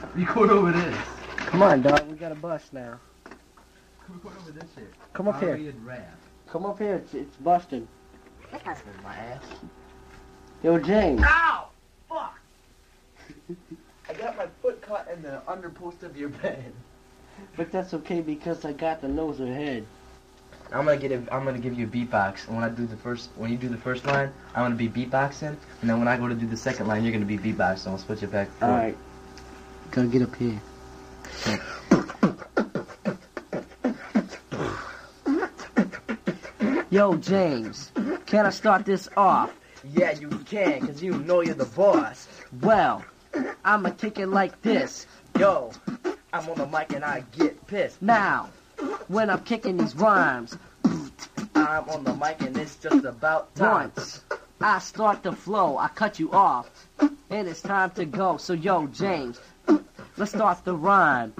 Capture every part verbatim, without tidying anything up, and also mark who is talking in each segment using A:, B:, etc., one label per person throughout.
A: Record over this.
B: Come on, dog. We got a bus now.
A: Record over this shit.
B: Come up here.
A: R-rated rap.
B: Come up here. It's, it's busted.
A: That's not my ass.
B: Yo, James.
A: Ow! Fuck! I got my foot caught in the underpost of your bed.
B: But that's okay because I got the nose ahead.
A: I'm gonna get a, I'm gonna give you a beatbox, and when I do the first, when you do the first line, I'm gonna be beatboxing, and then when I go to do the second line, you're gonna be beatboxing. I'll switch it back and forth.
B: All right. Gotta get up here. Yo, James, can I start this off?
A: Yeah, you can, cause you know you're the boss.
B: Well, I'ma kick it like this.
A: Yo, I'm on the mic and I get pissed.
B: Now, when I'm kicking these rhymes,
A: I'm on the mic and it's just about time.
B: once I start the flow, I cut you off, and it's time to go. So, yo, James, let's start the rhyme.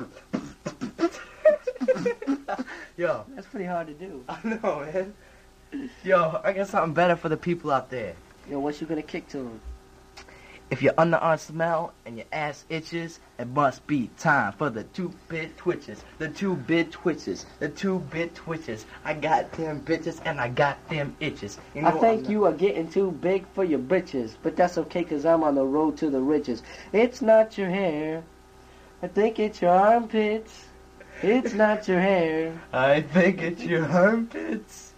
A: Yo,
B: That's pretty hard to do.
A: I know, man. Yo, I got something better for the people out there.
B: Yo, what you gonna kick to him?
A: If your underarm smell and your ass itches, it must be time for the two-bit twitches. The two-bit twitches. The two-bit twitches. I got them bitches and I got them itches. You
B: I
A: know
B: think
A: I'm
B: you are getting too big for your britches, but that's okay cause I'm on the road to the riches. It's not your hair, I think it's your armpits. It's not your hair.
A: I think it's your armpits.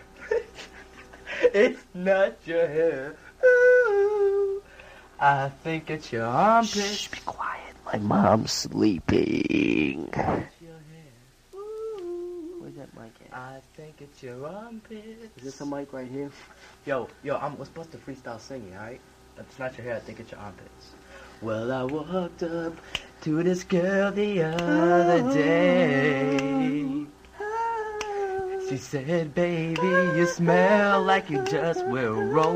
A: It's not your hair. Ooh. I think it's your armpits.
B: Shh, be quiet. My mom's sleeping.
A: It's your hair. Ooh.
B: Where's that mic at?
A: I think it's your armpits.
B: Is this a mic right here?
A: Yo, yo, I'm we're supposed to freestyle singing, alright? It's not your hair, I think it's your armpits. Well, I walked up to this girl the other day. She said, baby, you smell like you just will roll.